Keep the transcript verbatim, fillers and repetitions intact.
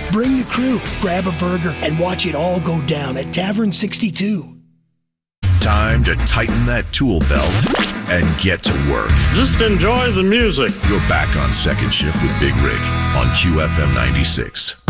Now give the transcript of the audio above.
Bring the crew, grab a burger, and watch it all go down at Tavern sixty-two. Time to tighten that tool belt and get to work. Just enjoy the music. You're back on Second Shift with Big Rig on Q F M ninety-six.